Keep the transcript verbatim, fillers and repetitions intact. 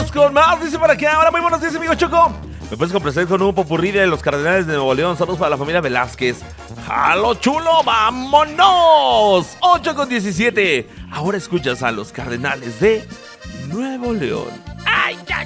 Vámonos con más, dice por acá. Ahora muy buenos días, amigo Choco. Me puedes complacer con un popurrí de los Cardenales de Nuevo León. Saludos para la familia Velázquez. ¡Jalo chulo! ¡Vámonos! ocho con diecisiete. Ahora escuchas a los Cardenales de Nuevo León. ¡Ay, ya,